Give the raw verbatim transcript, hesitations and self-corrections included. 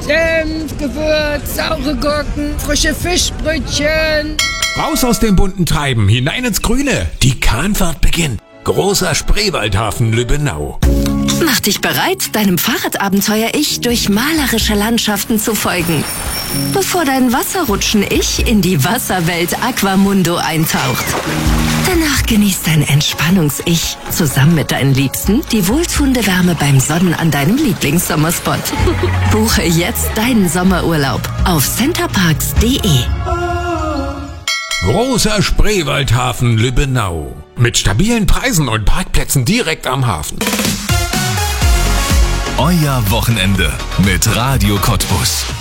Senf, Gewürz, saure Gurken, frische Fischbrötchen. Raus aus dem bunten Treiben, hinein ins Grüne. Die Kahnfahrt beginnt. Großer Spreewaldhafen Lübbenau. Mach dich bereit, deinem Fahrradabenteuer-Ich durch malerische Landschaften zu folgen. Bevor dein Wasserrutschen-Ich in die Wasserwelt Aquamundo eintaucht. Danach genießt dein Entspannungs-Ich zusammen mit deinen Liebsten die wohltuende Wärme beim Sonnen an deinem Lieblingssommerspot. Buche jetzt deinen Sommerurlaub auf centerparks punkt de. Großer Spreewaldhafen Lübbenau. Mit stabilen Preisen und Parkplätzen direkt am Hafen. Euer Wochenende mit Radio Cottbus.